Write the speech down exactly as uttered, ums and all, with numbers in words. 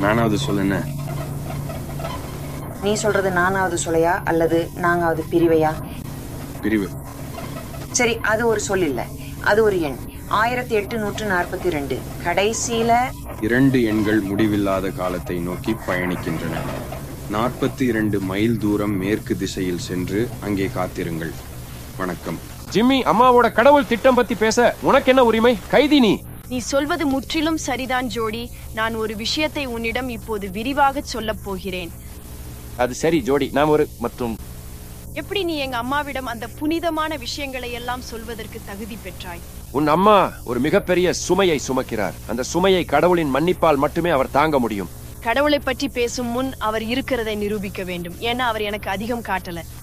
நானாவது சொல்லுன. நீ சொல்றது நானாவது சொல்லையா அல்லது நாங்காவது பிரிவையா? பிரிவு. சரி, அது ஒரு சொல் இல்ல, அது ஒரு எண். ஆயிரத்தி எட்டுநூற்று நாற்பத்தி ரெண்டு. கடைசியில இரண்டு எண்கள் முடிவில்லாத காலத்தை நோக்கி பயணிக்கின்றன. நாற்பத்தி இரண்டு மைல் தூரம் மேற்கு திசையில் சென்று அங்கே காத்திருங்கள். வணக்கம். ஜிம்மி, அம்மாவோட கடவுள் திட்டம் பத்தி பேச உனக்கு என்ன உரிமை? கைதி நீ. நீ சொல்வது முற்றிலும் சரிதான் ஜோடி. நான் ஒரு விஷயத்தை உன்னிடம் இப்போது விரிவாக சொல்லப் போகிறேன். அது சரி ஜோடி, நாம் ஒரு மற்றும் எப்படி நீ எங்க அம்மாவிடம் அந்த புனிதமான விஷயங்களை எல்லாம் சொல்வதற்கு தகுதி பெற்றாய்? உன் அம்மா ஒரு மிகப்பெரிய சுமையை சுமக்கிறார். அந்த சுமையை கடவுளின் மன்னிப்பால் மட்டுமே அவர் தாங்க முடியும். கடவுளை பற்றி பேசும் முன் அவர் இருக்கிறதை நிரூபிக்க வேண்டும். ஏன்னா அவர் எனக்கு அதிகம் காட்டல.